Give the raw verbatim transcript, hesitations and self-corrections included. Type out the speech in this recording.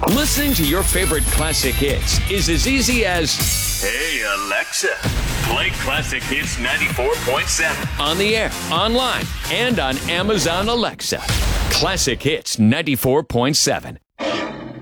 Listening to your favorite classic hits is as easy as, "Hey, Alexa, play Classic Hits ninety-four point seven." On the air, online, and on Amazon Alexa. Classic Hits ninety-four point seven.